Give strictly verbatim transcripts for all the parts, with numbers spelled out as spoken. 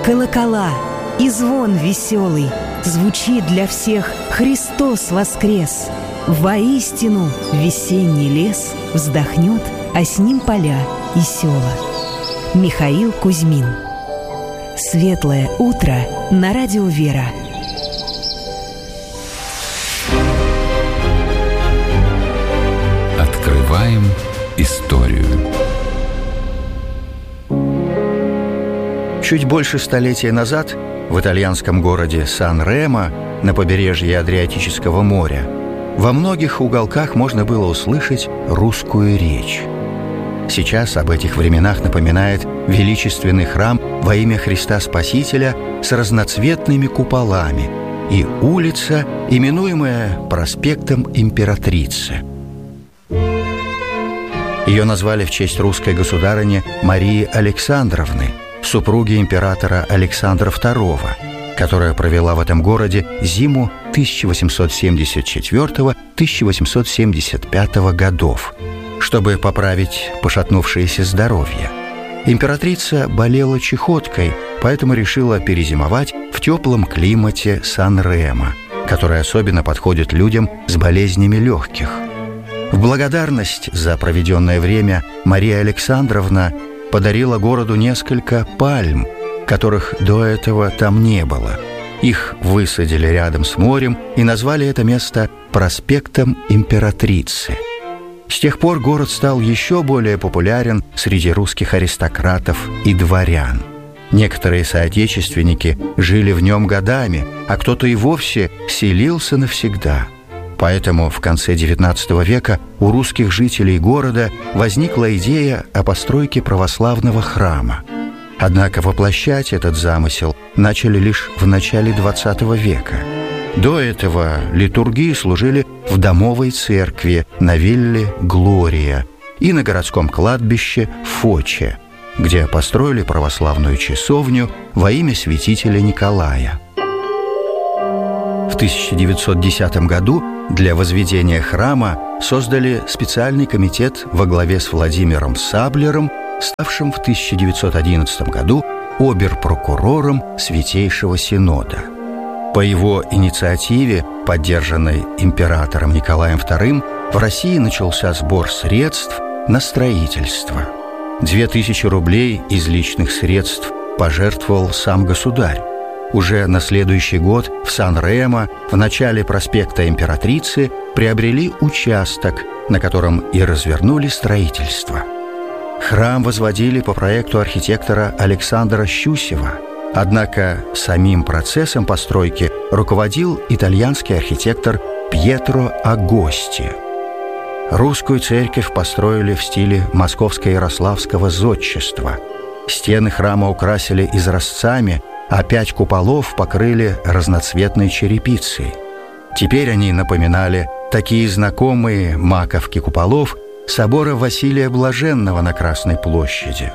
колокола и звон веселый. Звучит для всех «Христос воскрес!» Воистину весенний лес вздохнет, а с ним поля и села. Михаил Кузьмин. Светлое утро на радио «Вера». Открываем историю. Чуть больше столетия назад в итальянском городе Сан-Ремо на побережье Адриатического моря во многих уголках можно было услышать русскую речь. Сейчас об этих временах напоминает величественный храм во имя Христа Спасителя с разноцветными куполами и улица, именуемая проспектом Императрицы. Ее назвали в честь русской государыни Марии Александровны, супруги императора Александра второго, которая провела в этом городе зиму тысяча восемьсот семьдесят четвёртого — тысяча восемьсот семьдесят пятого годов, чтобы поправить пошатнувшееся здоровье. Императрица болела чехоткой, поэтому решила перезимовать в теплом климате Сан-Ремо, который особенно подходит людям с болезнями легких. В благодарность за проведенное время Мария Александровна подарила городу несколько пальм, которых до этого там не было. Их высадили рядом с морем и назвали это место проспектом Императрицы. С тех пор город стал еще более популярен среди русских аристократов и дворян. Некоторые соотечественники жили в нем годами, а кто-то и вовсе селился навсегда. Поэтому в конце девятнадцатого века у русских жителей города возникла идея о постройке православного храма. Однако воплощать этот замысел начали лишь в начале двадцатого века. До этого литургии служили в домовой церкви на вилле Глория и на городском кладбище Фоче, где построили православную часовню во имя святителя Николая. В тысяча девятьсот десятом году для возведения храма создали специальный комитет во главе с Владимиром Саблером, ставшим в тысяча девятьсот одиннадцатом году обер-прокурором Святейшего Синода. По его инициативе, поддержанной императором Николаем вторым, в России начался сбор средств на строительство. Две тысячи рублей из личных средств пожертвовал сам государь. Уже на следующий год в Сан-Ремо в начале проспекта Императрицы приобрели участок, на котором и развернули строительство. Храм возводили по проекту архитектора Александра Щусева. Однако самим процессом постройки руководил итальянский архитектор Пьетро Агости. Русскую церковь построили в стиле московско-ярославского зодчества. Стены храма украсили изразцами, а пять куполов покрыли разноцветной черепицей. Теперь они напоминали такие знакомые маковки куполов собора Василия Блаженного на Красной площади.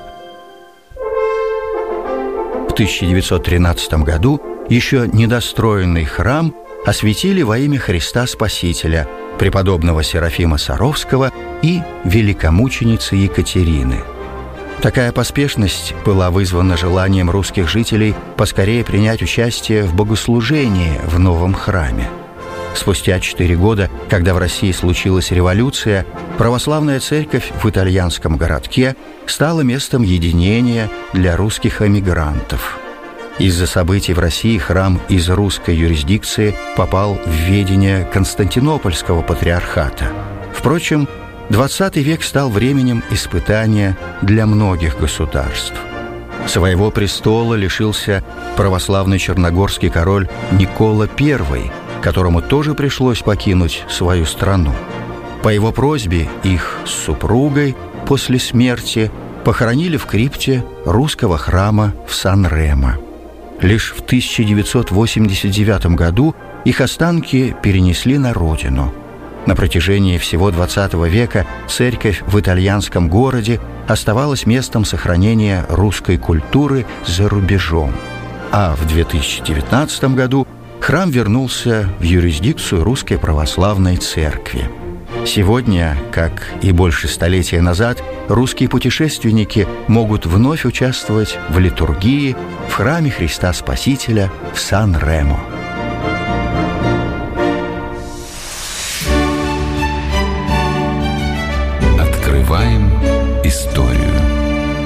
В тысяча девятьсот тринадцатом году еще недостроенный храм осветили во имя Христа Спасителя, преподобного Серафима Саровского и великомученицы Екатерины. Такая поспешность была вызвана желанием русских жителей поскорее принять участие в богослужении в новом храме. Спустя четыре года, когда в России случилась революция, православная церковь в итальянском городке стала местом единения для русских эмигрантов. Из-за событий в России храм из русской юрисдикции попал в ведение Константинопольского патриархата. Впрочем, двадцатый век стал временем испытания для многих государств. Своего престола лишился православный черногорский король Никола Первый, которому тоже пришлось покинуть свою страну. По его просьбе их с супругой после смерти похоронили в крипте русского храма в Сан-Ремо. Лишь в тысяча девятьсот восемьдесят девятом году их останки перенесли на родину. На протяжении всего двадцатого века церковь в итальянском городе оставалась местом сохранения русской культуры за рубежом. А в две тысячи девятнадцатом году храм вернулся в юрисдикцию Русской Православной Церкви. Сегодня, как и больше столетия назад, русские путешественники могут вновь участвовать в литургии в храме Христа Спасителя в Сан-Ремо.